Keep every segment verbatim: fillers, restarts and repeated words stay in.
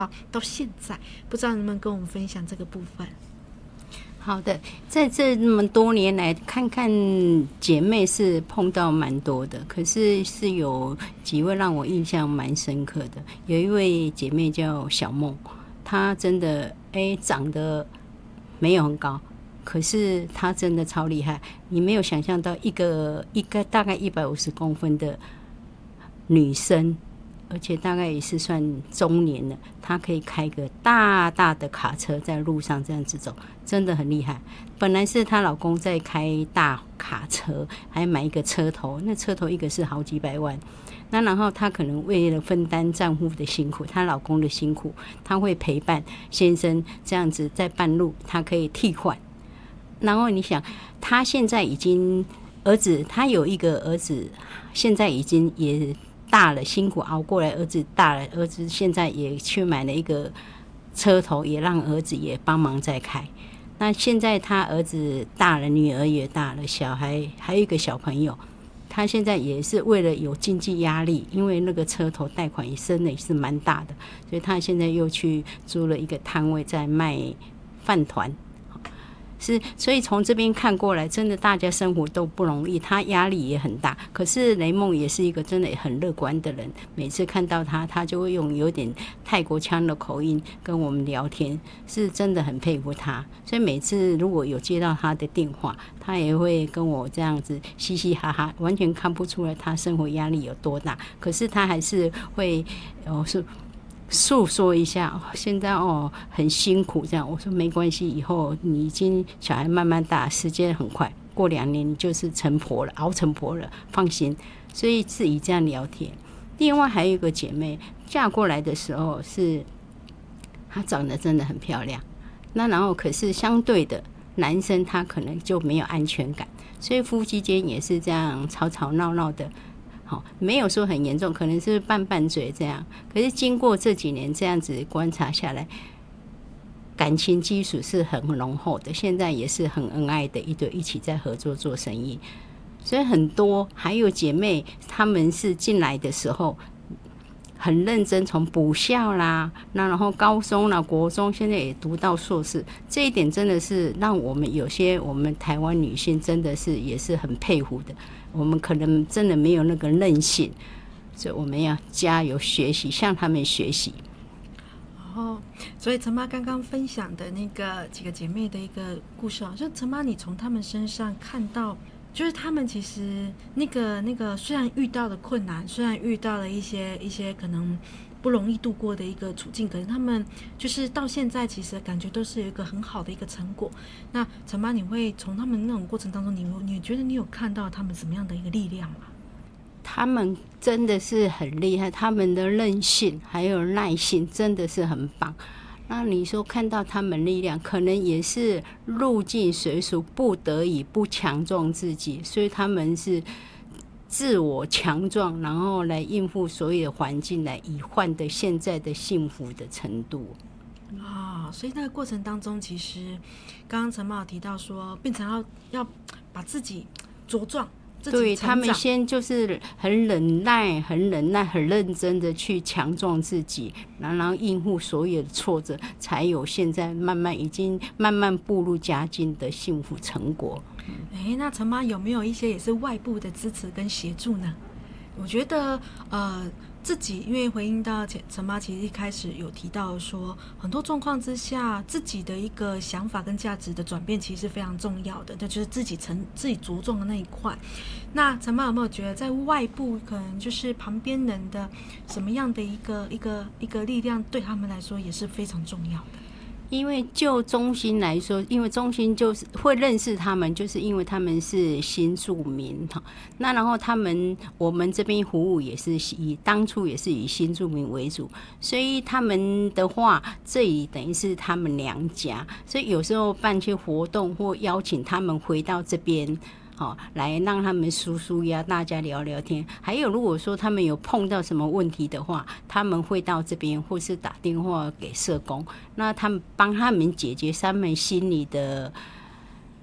到现在，不知道能不能跟我们分享这个部分？ 好的，在这么多年来，看看姐妹是碰到蛮多的，可是是有几位让我印象蛮深刻的。有一位姐妹叫小梦，她真的哎长得没有很高，可是她真的超厉害。你没有想象到一个一个大概一百五十公分的女生，而且大概也是算中年了，她可以开个大大的卡车在路上这样子走，真的很厉害。本来是她老公在开大卡车，还买一个车头，那车头一个是好几百万。那然后她可能为了分担丈夫的辛苦，她老公的辛苦，她会陪伴先生这样子在半路，她可以替换。然后你想，她现在已经儿子，她有一个儿子，现在已经也大了，辛苦熬过来，儿子大了，儿子现在也去买了一个车头，也让儿子也帮忙在开。那现在他儿子大了，女儿也大了，小孩还有一个小朋友，他现在也是为了有经济压力，因为那个车头贷款也升的也是蛮大的，所以他现在又去租了一个摊位在卖饭团。是，所以从这边看过来，真的大家生活都不容易，他压力也很大。可是雷梦也是一个真的很乐观的人，每次看到他，他就会用有点泰国腔的口音跟我们聊天，是真的很佩服他。所以每次如果有接到他的电话，他也会跟我这样子嘻嘻哈哈，完全看不出来他生活压力有多大。可是他还是会，哦是。诉说一下，现在哦很辛苦，这样我说没关系，以后你已经小孩慢慢大，时间很快，过两年你就是成婆了，熬成婆了，放心。所以是以这样聊天。另外还有一个姐妹嫁过来的时候是，她长得真的很漂亮，那然后可是相对的男生他可能就没有安全感，所以夫妻间也是这样吵吵闹闹的。没有说很严重，可能是拌拌嘴这样。可是经过这几年这样子观察下来，感情基础是很浓厚的，现在也是很恩爱的一对，一起在合作做生意。所以很多还有姐妹，她们是进来的时候很认真，从补校啦，那然后高中啦、国中，现在也读到硕士，这一点真的是让我们有些我们台湾女性真的是也是很佩服的。我们可能真的没有那个韧性，所以我们要加油学习，向他们学习。 哦，所以陈妈刚刚分享的那个几个姐妹的一个故事啊，就陈妈你从她们身上看到，就是她们其实那个那个虽然遇到的困难，虽然遇到了一些一些可能不容易度过的一个处境，可是他们就是到现在其实感觉都是有一个很好的一个成果。那陈妈，你会从他们那种过程当中，你你觉得你有看到他们什么样的一个力量吗？ 他们真的是很厉害，他们的韧性还有耐性真的是很棒。那你说看到他们力量，可能也是入境随俗，不得已不强壮自己，所以他们是自我强壮，然后来应付所有的环境，来以换得现在的幸福的程度。 啊、哦，所以那个过程当中，其实刚刚陈妈有提到说，变成要要把自己茁壮。 对，他们先就是很忍耐很忍耐很认真的去强壮自己，然后应付所有的挫折，才有现在慢慢已经慢慢步入佳境的幸福成果。 哎，那陈妈有没有一些也是外部的支持跟协助呢？我觉得呃自己因为回应到陈妈其实一开始有提到说，很多状况之下自己的一个想法跟价值的转变其实是非常重要的，那就是自己成自己着重的那一块。那陈妈有没有觉得在外部可能就是旁边人的什么样的一个一个一个力量对他们来说也是非常重要的？ 因为就中心来说，因为中心就是会认识他们，就是因为他们是新住民哈。那然后他们我们这边服务也是以当初也是以新住民为主，所以他们的话，这里等于是他们娘家，所以有时候办些活动或邀请他们回到这边。哦，来让他们舒舒压，大家聊聊天。还有，如果说他们有碰到什么问题的话，他们会到这边，或是打电话给社工，那他们帮他们解决他们心里的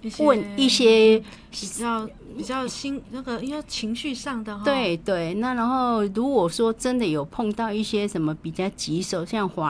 问一些比较比较心那个，因为情绪上的哈。 对对，那然后如果说真的有碰到一些什么比较棘手，像滑